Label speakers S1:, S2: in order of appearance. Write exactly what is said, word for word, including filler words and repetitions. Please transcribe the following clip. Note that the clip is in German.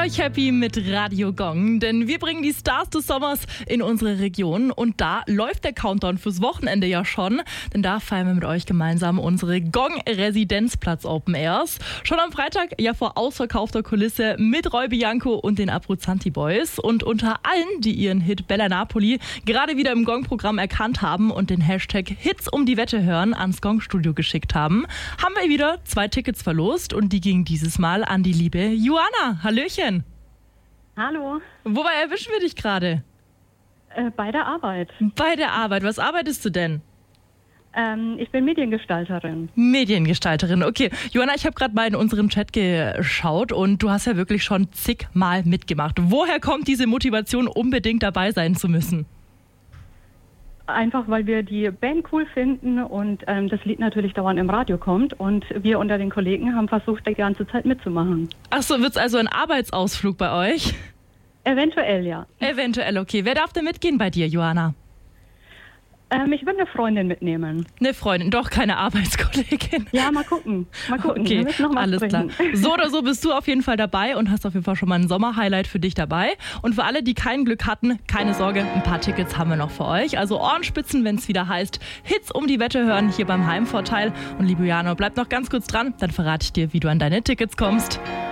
S1: euch happy mit Radio Gong, denn wir bringen die Stars des Sommers in unsere Region und da läuft der Countdown fürs Wochenende ja schon, denn da feiern wir mit euch gemeinsam unsere Gong-Residenzplatz Open Airs. Schon am Freitag ja vor ausverkaufter Kulisse mit Roy Bianco und den Abruzzanti Boys und unter allen, die ihren Hit Bella Napoli gerade wieder im Gong-Programm erkannt haben und den Hashtag Hits um die Wette hören ans Gong-Studio geschickt haben, haben wir wieder zwei Tickets verlost und die gingen dieses Mal an die liebe Joanna. Hallöchen.
S2: Hallo.
S1: Wobei erwischen wir dich gerade?
S2: Äh, bei der Arbeit.
S1: Bei der Arbeit. Was arbeitest du denn?
S2: Ähm, ich bin Mediengestalterin.
S1: Mediengestalterin, okay. Joanna, ich habe gerade mal in unserem Chat geschaut und du hast ja wirklich schon zigmal mitgemacht. Woher kommt diese Motivation, unbedingt dabei sein zu müssen?
S2: Einfach, weil wir die Band cool finden und ähm, das Lied natürlich dauernd im Radio kommt und wir unter den Kollegen haben versucht, die ganze Zeit mitzumachen.
S1: Ach so, wird's also ein Arbeitsausflug bei euch?
S2: Eventuell, ja.
S1: Eventuell, okay. Wer darf denn mitgehen bei dir, Joanna?
S2: Ähm, ich würde eine Freundin mitnehmen.
S1: Eine Freundin, doch keine Arbeitskollegin.
S2: Ja, mal gucken. Mal gucken.
S1: Okay,
S2: wir müssen noch mal
S1: alles
S2: sprechen.
S1: klar. So oder so bist du auf jeden Fall dabei und hast auf jeden Fall schon mal ein Sommerhighlight für dich dabei. Und für alle, die kein Glück hatten, keine Sorge, ein paar Tickets haben wir noch für euch. Also Ohrenspitzen, wenn es wieder heißt, Hits um die Wette hören hier beim Heimvorteil. Und liebe Jano, bleib noch ganz kurz dran, dann verrate ich dir, wie du an deine Tickets kommst.